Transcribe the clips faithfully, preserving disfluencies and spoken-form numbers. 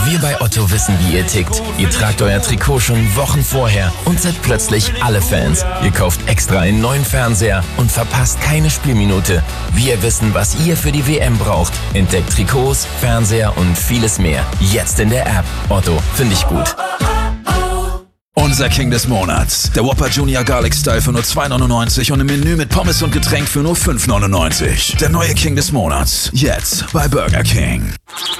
Wir bei Otto wissen, wie ihr tickt. Ihr tragt euer Trikot schon Wochen vorher und seid plötzlich alle Fans. Ihr kauft extra einen neuen Fernseher und verpasst keine Spielminute. Wir wissen, was ihr für die W M braucht. Entdeckt Trikots, Fernseher und vieles mehr. Jetzt in der App. Otto, finde ich gut. Unser King des Monats. Der Whopper Junior Garlic Style für nur zwei neunundneunzig und im Menü mit Pommes und Getränk für nur fünf neunundneunzig. Der neue King des Monats. Jetzt bei Burger King.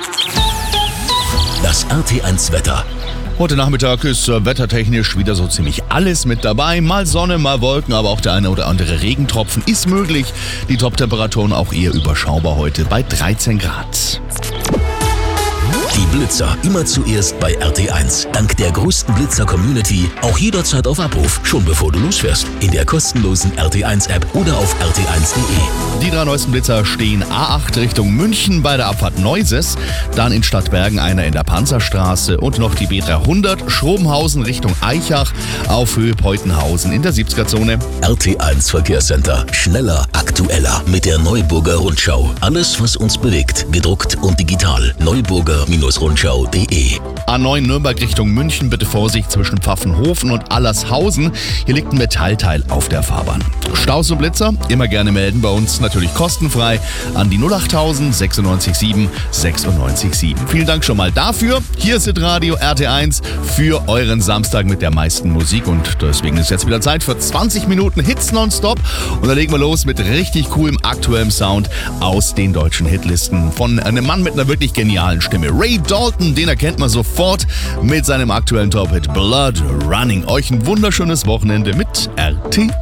Das R T eins Wetter. Heute Nachmittag ist äh, wettertechnisch wieder so ziemlich alles mit dabei. Mal Sonne, mal Wolken, aber auch der eine oder andere Regentropfen ist möglich. Die Top-Temperaturen auch eher überschaubar heute bei dreizehn Grad. Die Blitzer immer zuerst bei R T eins. Dank der größten Blitzer-Community auch jederzeit auf Abruf, schon bevor du losfährst. In der kostenlosen R T eins App oder auf r t eins punkt de. Die drei neuesten Blitzer stehen A acht Richtung München bei der Abfahrt Neuses, dann in Stadtbergen einer in der Panzerstraße und noch die B dreihundert Schrobenhausen Richtung Aichach auf Höhe Peutenhausen in der siebziger-Zone. R T eins Verkehrscenter. Schneller, aktueller mit der Neuburger Rundschau. Alles, was uns bewegt, gedruckt und digital. Neuburger Rundschau punkt de. A neun Nürnberg Richtung München, bitte Vorsicht zwischen Pfaffenhofen und Allershausen. Hier liegt ein Metallteil auf der Fahrbahn. Staus und Blitzer, immer gerne melden bei uns, natürlich kostenfrei an die null achttausend sechsundneunzig sieben sechsundneunzig sieben. Vielen Dank schon mal dafür. Hier ist Radio R T eins für euren Samstag mit der meisten Musik und deswegen ist jetzt wieder Zeit für zwanzig Minuten Hits nonstop und da legen wir los mit richtig coolem aktuellem Sound aus den deutschen Hitlisten von einem Mann mit einer wirklich genialen Stimme. Ray Dalton, den erkennt man sofort mit seinem aktuellen Top-Hit Blood Running. Euch ein wunderschönes Wochenende mit R T